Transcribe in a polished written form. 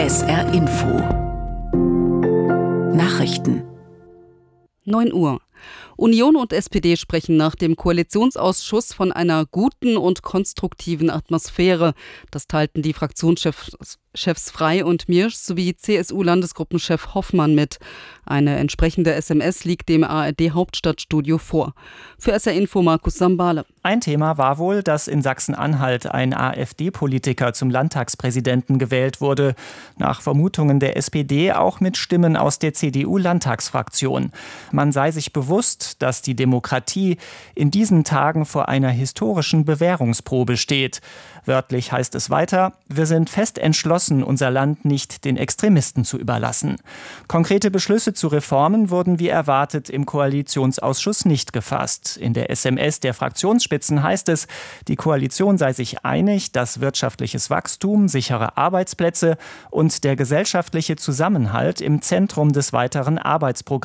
SR Info Nachrichten 9 Uhr. Union und SPD sprechen nach dem Koalitionsausschuss von einer guten und konstruktiven Atmosphäre. Das teilten die Fraktionschefs Frey und Miersch sowie CSU-Landesgruppenchef Hoffmann mit. Eine entsprechende SMS liegt dem ARD-Hauptstadtstudio vor. Für SR Info Markus Sambale. Ein Thema war wohl, dass in Sachsen-Anhalt ein AfD-Politiker zum Landtagspräsidenten gewählt wurde. Nach Vermutungen der SPD auch mit Stimmen aus der CDU-Landtagsfraktion. Man sei sich bewusst, dass die Demokratie in diesen Tagen vor einer historischen Bewährungsprobe steht. Wörtlich heißt es weiter: Wir sind fest entschlossen, unser Land nicht den Extremisten zu überlassen. Konkrete Beschlüsse zu Reformen wurden wie erwartet im Koalitionsausschuss nicht gefasst. In der SMS der Fraktionsspitzen heißt es, die Koalition sei sich einig, dass wirtschaftliches Wachstum, sichere Arbeitsplätze und der gesellschaftliche Zusammenhalt im Zentrum des weiteren Arbeitsprogramms